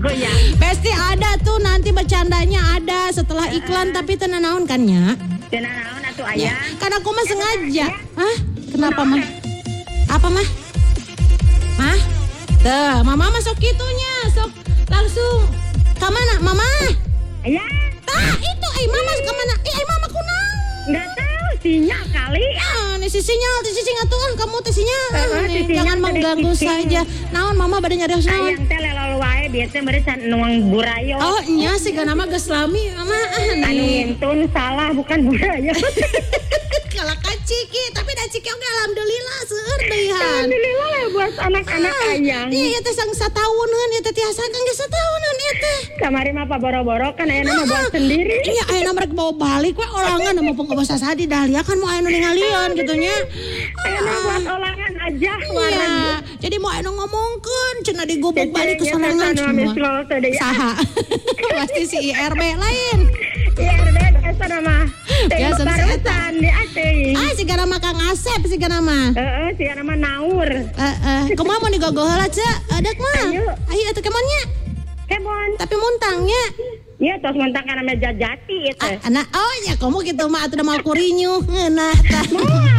goyang. Pasti ada tuh nanti bercandanya ada setelah iklan tapi tenan naon kan nya? Tenan naon atuh Ya, aya. kan aku mah sengaja. Hah? Kenapa mah? Apa mah? Mah? Tuh, mama masuk gitunya, sok langsung. Ka mana, mama? Ya, Itu, mama ke mana? Mama kunang. enggak tahu sinyal kali. Nih si sinyal atuh kamu teh sinyal. Si sinyal Jangan mengganggu teh saja. Naon mama bade nyari naon? Ayang teh lelol wae biasa meureun can nuang burayo. Oh, nya si nama geus lami mama. Anu ngintun salah bukan burayo. Kalau kaciki, tapi da ciki oge alhamdulillah seueur deui han. Alhamdulillah lah buat anak-anak ayang. Iya teh sang satahunun ieu teh tiasa kan geus satahunun ieu teh. Kamari mah apa boro-boro kan aya nama buat sendiri. Iya ayeuna mereka bawa balik we olangan mau pengobos sadi dahlia kan mau aya nu ningalian gitu nya. Aya nama buat olangan aja Iya, jadi mau anu ngomongkeun cenah digubuk balik ke sorangan semua. Saha? Pasti si IRB lain. IRB asa nama. Ya, barusan di ating. Siga nama Kang Asep siga nama. Heeh, siga nama Naur. Kumaha mau digogoh heula ce? Adek mah. Ayo atuh kemonnya. Kemon. Tapi muntangnya. Iya, tos mentang kana meja jati itu. Anak, ya kamu gitu mah atuh da mau kurinyu. Ngeunah tah. Moal